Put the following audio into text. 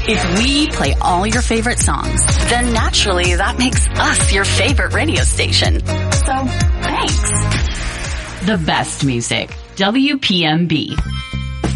If we play all your favorite songs, then naturally that makes us your favorite radio station. So, thanks. The best music. WPMB.